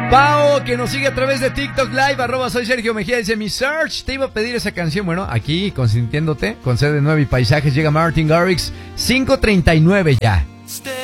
Pau, que nos sigue a través de TikTok Live, @soy Sergio Mejía, dice: mi search, te iba a pedir esa canción. Bueno, aquí, consintiéndote, con sede nueva y paisajes, llega Martin Garrix, 5:39 ya.